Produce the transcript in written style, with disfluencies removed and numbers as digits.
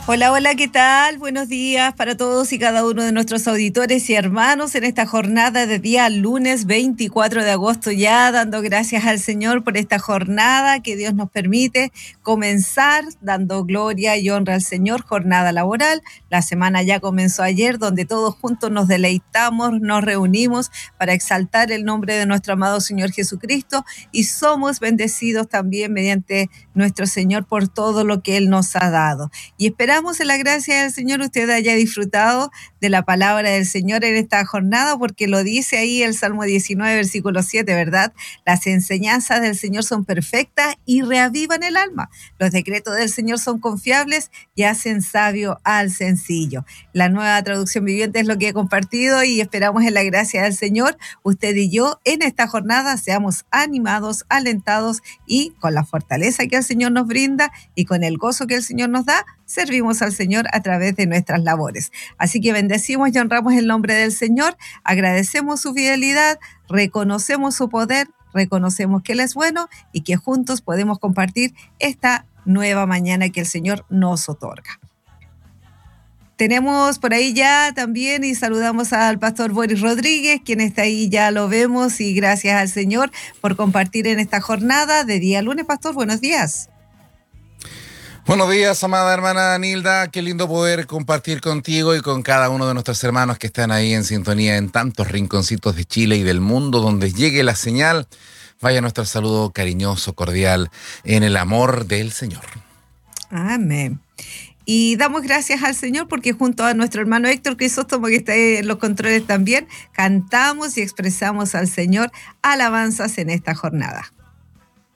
Hola, hola, ¿qué tal? Buenos días para todos y cada uno de nuestros auditores y hermanos en esta jornada de día lunes 24 de agosto, ya dando gracias al Señor por esta jornada que Dios nos permite comenzar dando gloria y honra al Señor, jornada laboral. La semana ya comenzó ayer, donde todos juntos nos deleitamos, nos reunimos para exaltar el nombre de nuestro amado Señor Jesucristo y somos bendecidos también mediante nuestro Señor por todo lo que Él nos ha dado. Y esperamos en la gracia del Señor usted haya disfrutado de la palabra del Señor en esta jornada, porque lo dice ahí el Salmo 19, versículo 7, ¿verdad? Las enseñanzas del Señor son perfectas y reavivan el alma. Los decretos del Señor son confiables y hacen sabio al sencillo. La Nueva Traducción Viviente es lo que he compartido y esperamos en la gracia del Señor, usted y yo, en esta jornada seamos animados, alentados y con la fortaleza que el Señor nos brinda y con el gozo que el Señor nos da, servimos al Señor a través de nuestras labores. Así que bendecimos y honramos el nombre del Señor, agradecemos su fidelidad, reconocemos su poder, reconocemos que Él es bueno y que juntos podemos compartir esta nueva mañana que el Señor nos otorga. Tenemos por ahí ya también y saludamos al pastor Boris Rodríguez, quien está ahí, ya lo vemos, y gracias al Señor por compartir en esta jornada de día lunes. Pastor, buenos días. Buenos días, amada hermana Nilda. Qué lindo poder compartir contigo y con cada uno de nuestros hermanos que están ahí en sintonía en tantos rinconcitos de Chile y del mundo. Donde llegue la señal, vaya nuestro saludo cariñoso, cordial, en el amor del Señor. Amén. Y damos gracias al Señor porque junto a nuestro hermano Héctor Crisóstomo, que está en los controles también, cantamos y expresamos al Señor alabanzas en esta jornada.